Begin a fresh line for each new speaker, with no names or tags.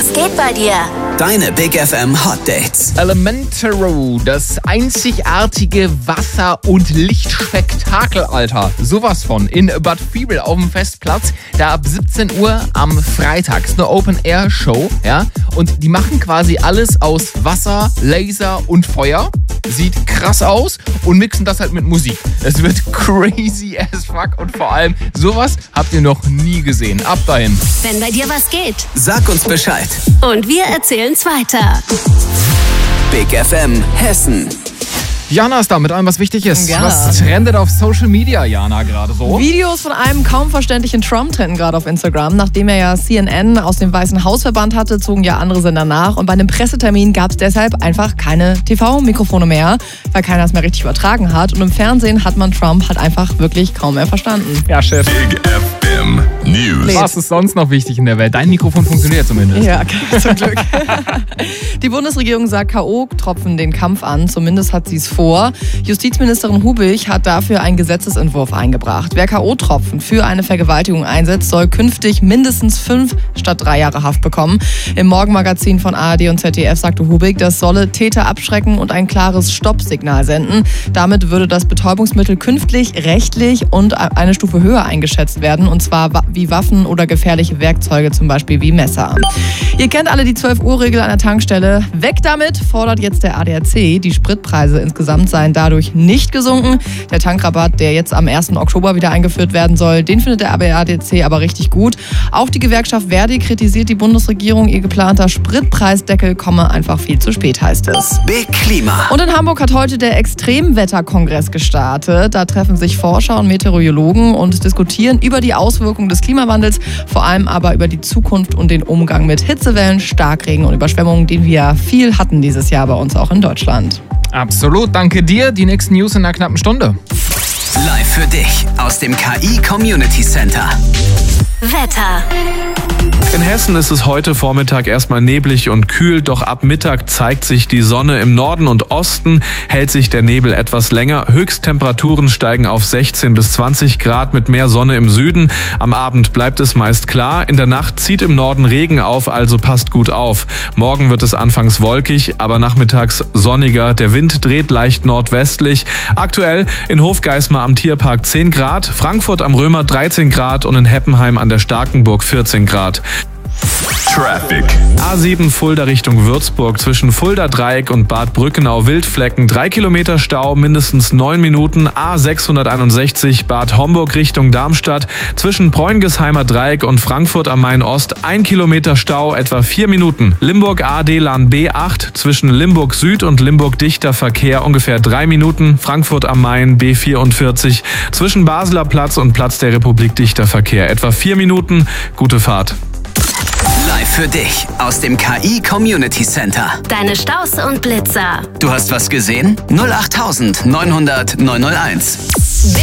Was geht bei dir?
Deine Big FM Hot Dates.
Elementaro, das einzigartige Wasser- und Lichtspektakel, Alter. Sowas von. In Bad Vilbel auf dem Festplatz. Da ab 17 Uhr am Freitag. Ist eine Open-Air-Show, ja. Und die machen quasi alles aus Wasser, Laser und Feuer. Sieht krass aus und mixen das halt mit Musik. Es wird crazy as fuck und vor allem sowas habt ihr noch nie gesehen. Ab dahin.
Wenn bei dir was geht.
Sag uns Bescheid.
Und wir erzählen's weiter.
Big FM Hessen.
Jana ist da mit allem, was wichtig ist.
Ja.
Was trendet auf Social Media, Jana, gerade so?
Videos von einem kaum verständlichen Trump trenden gerade auf Instagram. Nachdem er ja CNN aus dem Weißen Haus verbannt hatte, zogen ja andere Sender nach. Und bei einem Pressetermin gab es deshalb einfach keine TV-Mikrofone mehr, weil keiner es mehr richtig übertragen hat. Und im Fernsehen hat man Trump halt einfach wirklich kaum mehr verstanden.
Ja, Chef.
Big FM News.
Was ist sonst noch wichtig in der Welt? Dein Mikrofon funktioniert zumindest.
Ja, zum Glück. Die Bundesregierung sagt K.O.-Tropfen den Kampf an. Zumindest hat sie es vor. Justizministerin Hubig hat dafür einen Gesetzesentwurf eingebracht. Wer K.O.-Tropfen für eine Vergewaltigung einsetzt, soll künftig mindestens 5 statt 3 Jahre Haft bekommen. Im Morgenmagazin von ARD und ZDF sagte Hubig, das solle Täter abschrecken und ein klares Stoppsignal senden. Damit würde das Betäubungsmittel künftig rechtlich und eine Stufe höher eingeschätzt werden, und zwar wie Waffen oder gefährliche Werkzeuge, zum Beispiel wie Messer. Ihr kennt alle die 12-Uhr-Regel an der Tankstelle. Weg damit, fordert jetzt der ADAC. Die Spritpreise insgesamt seien dadurch nicht gesunken. Der Tankrabatt, der jetzt am 1. Oktober wieder eingeführt werden soll, den findet der ADAC aber richtig gut. Auch die Gewerkschaft Verdi kritisiert die Bundesregierung. Ihr geplanter Spritpreisdeckel komme einfach viel zu spät, heißt es.
Big Klima.
Und in Hamburg hat heute der Extremwetterkongress gestartet. Da treffen sich Forscher und Meteorologen und diskutieren über die Auswirkungen des Klimawandels, vor allem aber über die Zukunft und den Umgang mit Hitzewellen, Starkregen und Überschwemmungen, den wir viel hatten dieses Jahr bei uns auch in Deutschland.
Absolut, danke dir. Die nächsten News in einer knappen Stunde.
Live für dich aus dem KI Community Center.
Wetter.
In Hessen ist es heute Vormittag erstmal neblig und kühl, doch ab Mittag zeigt sich die Sonne. Im Norden und Osten hält sich der Nebel etwas länger. Höchsttemperaturen steigen auf 16 bis 20 Grad mit mehr Sonne im Süden. Am Abend bleibt es meist klar. In der Nacht zieht im Norden Regen auf, also passt gut auf. Morgen wird es anfangs wolkig, aber nachmittags sonniger. Der Wind dreht leicht nordwestlich. Aktuell in Hofgeismar am Tierpark 10 Grad, Frankfurt am Römer 13 Grad und in Heppenheim an der Starkenburg 14 Grad.
Traffic.
A7 Fulda Richtung Würzburg, zwischen Fulda Dreieck und Bad Brückenau Wildflecken 3 Kilometer Stau, mindestens 9 Minuten. A661 Bad Homburg Richtung Darmstadt, zwischen Preungesheimer Dreieck und Frankfurt am Main Ost 1 Kilometer Stau, etwa 4 Minuten. Limburg AD-Lan B8, zwischen Limburg Süd und Limburg dichter Verkehr ungefähr 3 Minuten. Frankfurt am Main B44, zwischen Basler Platz und Platz der Republik dichter Verkehr etwa 4 Minuten. Gute Fahrt.
Live für dich aus dem KI Community Center.
Deine Staus und Blitzer.
Du hast was gesehen? 08900 901.